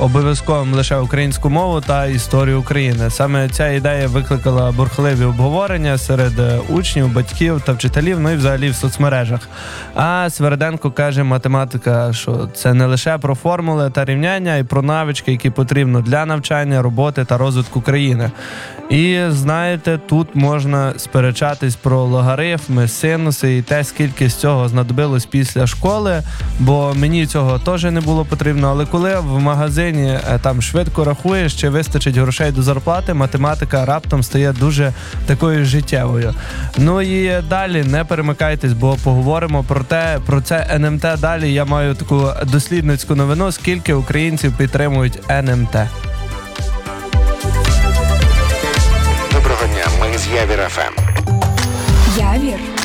обов'язковим лише українську мову та історію України. Саме ця ідея викликала бурхливі обговорення серед учнів, батьків та вчителів, ну і взагалі в соцмережах. А Свериденко каже, математика, що це не лише про формули та рівняння, а й про навички, які потрібно для навчання, роботи та розвитку країни. І знаєте, тут можна сперечатись про логарифми, синуси і те, скільки з цього знадобилось після школи, бо мені цього теж не було потрібно. Але коли в магазині там швидко рахуєш, чи вистачить грошей до зарплати, математика раптом стає дуже такою життєвою. Ну і далі не перемикайтесь, бо поговоримо про це НМТ далі. Я маю таку дослідницьку новину, скільки українців підтримують НМТ. Доброго дня, ми з Явір ФМ. Явір